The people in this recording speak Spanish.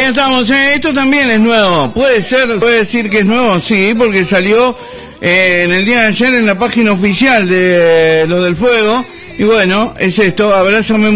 estamos, esto también es nuevo. Puede decir que es nuevo, sí, porque salió en el día de ayer en la página oficial de Lo del Fuego. Y bueno, es esto, Abrázame